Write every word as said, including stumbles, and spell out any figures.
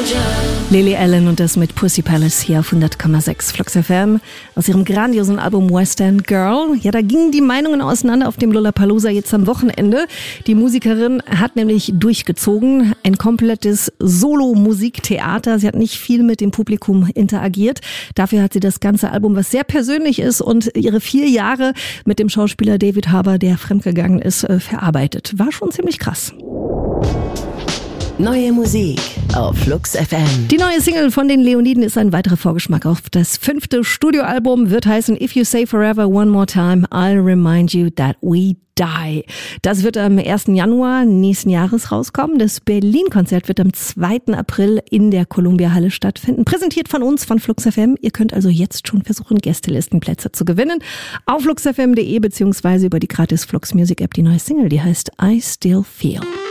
Lily Allen und das mit Pussy Palace hier auf hundert Komma sechs Flux F M aus ihrem grandiosen Album West End Girl. Ja, da gingen die Meinungen auseinander auf dem Lollapalooza jetzt am Wochenende. Die Musikerin hat nämlich durchgezogen, ein komplettes Solo-Musiktheater. Sie hat nicht viel mit dem Publikum interagiert. Dafür hat sie das ganze Album, was sehr persönlich ist und ihre vier Jahre mit dem Schauspieler David Harbour, der fremdgegangen ist, verarbeitet. War schon ziemlich krass. Neue Musik auf Flux F M. Die neue Single von den Leoniden ist ein weiterer Vorgeschmack auf das fünfte Studioalbum, wird heißen If You Say Forever One More Time, I'll Remind You That We Die. Das wird am ersten Januar nächsten Jahres rauskommen. Das Berlin-Konzert wird am zweiten April in der Columbia-Halle stattfinden. Präsentiert von uns, von Flux F M. Ihr könnt also jetzt schon versuchen, Gästelistenplätze zu gewinnen. Auf flux f m punkt de beziehungsweise über die gratis Flux Music App die neue Single, die heißt I Still Feel.